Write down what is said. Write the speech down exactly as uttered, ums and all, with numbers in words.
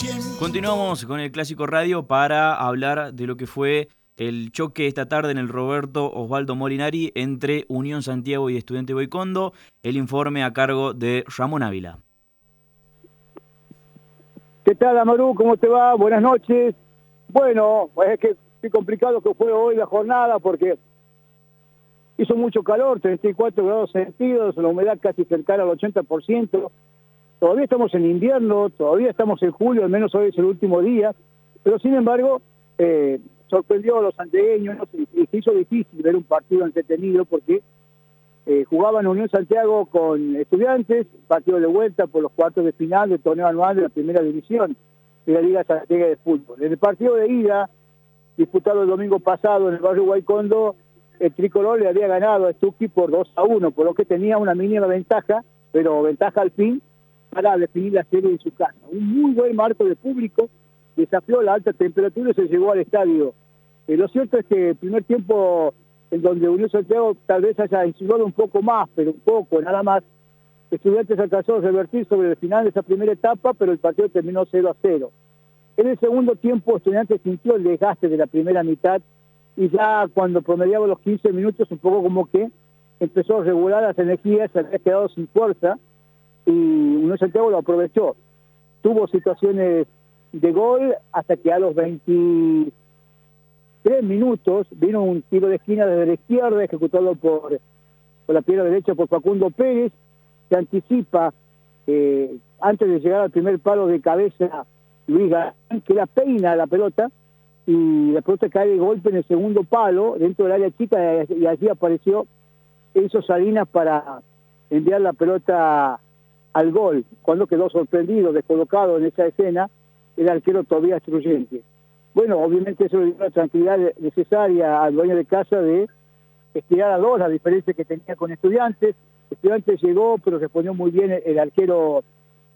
Continuamos con el Clásico Radio para hablar de lo que fue el choque esta tarde en el Roberto Osvaldo Molinari entre Unión Santiago y Estudiante Boycondo. El informe a cargo de Ramón Ávila. ¿Qué tal, Amaru? ¿Cómo te va? Buenas noches. Bueno, es que es complicado que fue hoy la jornada porque hizo mucho calor, treinta y cuatro grados centígrados, la humedad casi cercana al ochenta por ciento. Todavía estamos en invierno, todavía estamos en julio, al menos hoy es el último día, pero sin embargo eh, sorprendió a los santiagueños y se hizo difícil ver un partido entretenido porque eh, jugaban Unión Santiago con Estudiantes, partido de vuelta por los cuartos de final del torneo anual de la primera división de la Liga Santiago de Fútbol. En el partido de ida, disputado el domingo pasado en el barrio Boycondo, el tricolor le había ganado a Stucky por dos a uno, por lo que tenía una mínima ventaja, pero ventaja al fin, para definir la serie en su casa. Un muy buen marco de público, desafió la alta temperatura y se llegó al estadio. Eh, lo cierto es que el primer tiempo, en donde Unión Santiago tal vez haya insinuado un poco más, pero un poco, nada más, Estudiantes alcanzó a revertir sobre el final de esa primera etapa, pero el partido terminó cero a cero. En el segundo tiempo, Estudiantes sintió el desgaste de la primera mitad y ya cuando promediaba los quince minutos, un poco como que empezó a regular las energías, se había quedado sin fuerza, y Unión Santiago lo aprovechó. Tuvo situaciones de gol hasta que a los veintitrés minutos vino un tiro de esquina desde la izquierda ejecutado por, por la pierna derecha por Facundo Pérez. Se anticipa eh, antes de llegar al primer palo de cabeza Luis Galán, que la peina la pelota y la pelota cae de golpe en el segundo palo dentro del área chica y allí apareció Enzo Salinas para enviar la pelota al gol, cuando quedó sorprendido, descolocado en esa escena, el arquero Tobías Truyente. Bueno, obviamente eso le dio la tranquilidad necesaria al dueño de casa de estirar a dos la diferencia que tenía con Estudiantes. Estudiantes llegó, pero respondió muy bien el arquero